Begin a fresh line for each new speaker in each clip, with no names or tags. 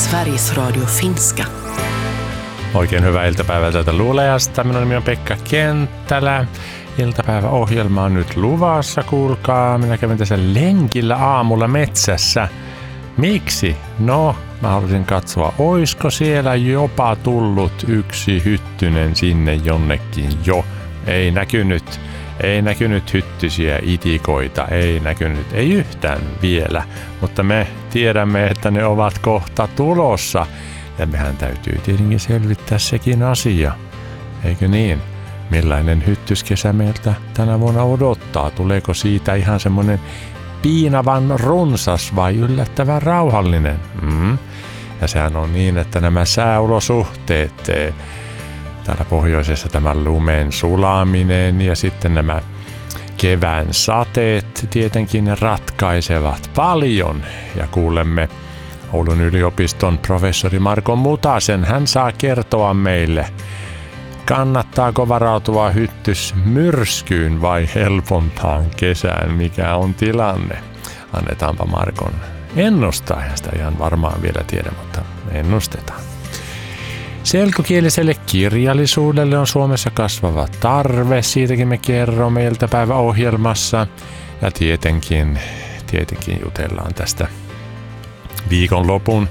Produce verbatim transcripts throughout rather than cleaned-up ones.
Sveriges Radio Finska.
Oikein hyvää iltapäivää täältä Luulajasta. Minun nimi on Pekka Kenttälä. Iltapäiväohjelma on nyt luvassa, kuulkaa. Minä kävin tässä lenkillä aamulla metsässä. Miksi? No, mä halusin katsoa, oisko siellä jopa tullut yksi hyttynen sinne jonnekin jo. Ei näkynyt, ei näkynyt hyttysiä itikoita, ei näkynyt, ei yhtään vielä. Mutta me tiedämme, että ne ovat kohta tulossa. Ja mehän täytyy tietenkin selvittää sekin asia. Eikö niin? Millainen hyttyskesä meiltä tänä vuonna odottaa? Tuleeko siitä ihan semmoinen piinavan runsas vai yllättävän rauhallinen? Mm. Ja sehän on niin, että nämä sääolosuhteet, täällä pohjoisessa tämä lumen sulaminen ja sitten nämä kevään sateet tietenkin ratkaisevat paljon. Ja kuulemme Oulun yliopiston professori Marko Mutasen, hän saa kertoa meille, kannattaako varautua hyttysmyrskyyn vai helpompaan kesään, mikä on tilanne. Annetaanpa Markon ennustaa, ja sitä ihan varmaan vielä tiedä, mutta ennustetaan. Selkokieliselle kirjallisuudelle on Suomessa kasvava tarve, siitäkin me kerromme iltapäiväohjelmassa. Ja tietenkin, tietenkin jutellaan tästä viikonlopun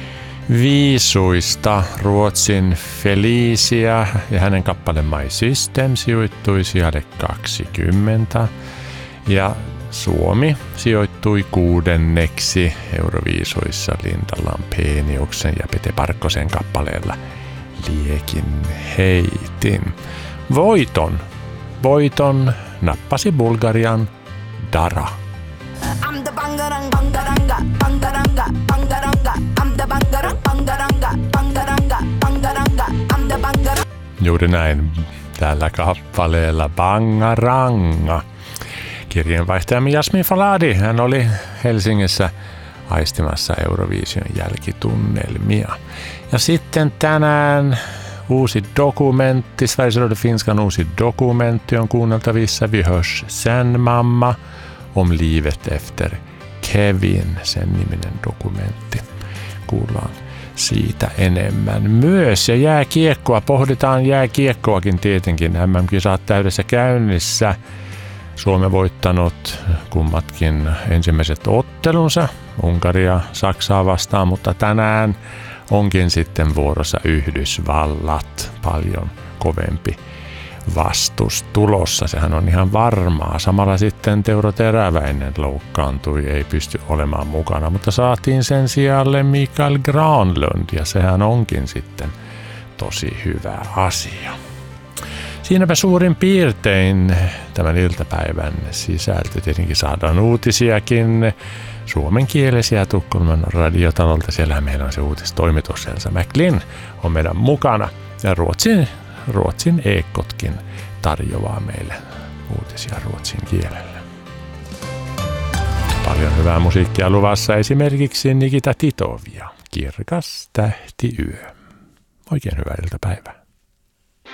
viisuista. Ruotsin Felicia ja hänen kappale My System sijoittui sijalle kaksikymmentä ja Suomi sijoittui kuudenneksi Euroviisuissa Linda Lampeniuksen ja Pete Parkkosen kappaleella Liekin heitin. Voiton, voiton nappasi Bulgarian Dara. I'm the bangarang, bangaranga, bangaranga, bangaranga. I'm the bangarang, bangaranga, bangaranga, bangaranga. I'm the bangarang. Juuri näin tällä kappaleella Bangaranga. Kirjeenvaihtaja Jasmin Faladi, hän oli Helsingissä aistimassa Euroviision jälkitunnelmia. Ja sitten tänään uusi dokumentti, Sveriges Radio Finskan uusi dokumentti on kuunneltavissa. Vi hörs sen mamma. Om livet efter Kevin, sen niminen dokumentti. Kuullaan siitä enemmän myös. Ja jääkiekkoa, pohditaan jääkiekkoakin tietenkin. M M-kisat täydessä käynnissä. Suomi voittanut kummatkin ensimmäiset ottelunsa Unkaria Saksaa vastaan, mutta tänään onkin sitten vuorossa Yhdysvallat, paljon kovempi vastus tulossa. Sehän on ihan varmaa. Samalla sitten Teuro Teräväinen loukkaantui, ei pysty olemaan mukana, mutta saatiin sen sijalle Mikael Granlund ja sehän onkin sitten tosi hyvä asia. Siinäpä suurin piirtein tämän iltapäivän sisältö. Tietenkin saadaan uutisiakin suomenkielisiä Tukholman radiotalolta. Siellähän meillä on se uutistoimitus. Elsa McLin on meidän mukana ja Ruotsin Ruotsin Ekotkin tarjoaa meille uutisia ruotsin kielellä. Paljon hyvää musiikkia luvassa, esimerkiksi Nikita Titovia, Kirkas tähtiyö. Oikein hyvää iltapäivää.